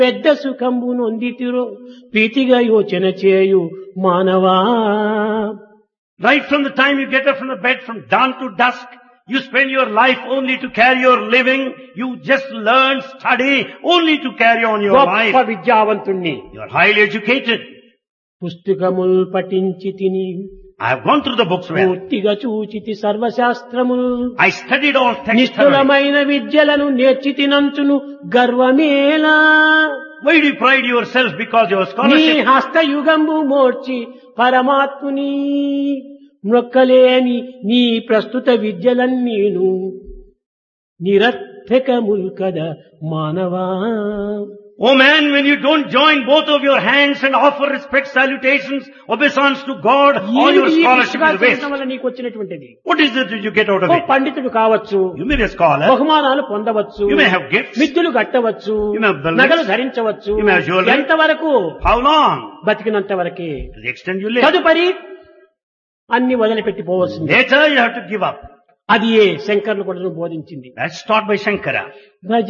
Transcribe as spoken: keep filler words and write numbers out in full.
పెద్ద సుఖంబు నొందితిరో ప్రీతిగా యోచన చేయు మానవా. Right from the time you get up from the bed from dawn to dusk, you spend your life only to carry your living. You just learn, study only to carry on your గొప్ప life. విద్యావంతుణ్ణి. You are highly educated. పుస్తకముల్ పఠించి తిని I have gone through the books well. పూర్తిగా చూచితి సర్వశాస్త్రములు. I studied all texts thoroughly. నిష్ఠులమైన విద్యలను నేర్చి తినంచును గర్వమేలా. Why do you pride yourself because your నీ scholarship? హస్తయుగంబు మోర్చి పరమాత్ముని మొక్కలేని నీ ప్రస్తుత విద్యలన్నీను నిరర్థకముల్ కదా మానవా. Oh man, when you don't join both of your hands and offer respect, salutations, obeisance to God, all your ఏమిటి ఈ scholarship పుస్తకాలు is waste. చదవడం వల్ల నీకు వచ్చినటువంటిది? What is it that you get out of oh it? పండితుడు కావచ్చు, You may be a scholar. బహుమానాలు పొందవచ్చు, You may have gifts. మిద్దులు కట్టవచ్చు, You may have belts. నగలు ధరించవచ్చు. You may have jewelry. ఎంతవరకు? How long? బతికినంత వరకే. To the extent you live. తదుపరి అన్ని వదిలిపెట్టి పోవలసింది. Later you have to give up. అది ఏ శంకరులు కూడా బోధించింది. That's taught by Shankara. Bhaja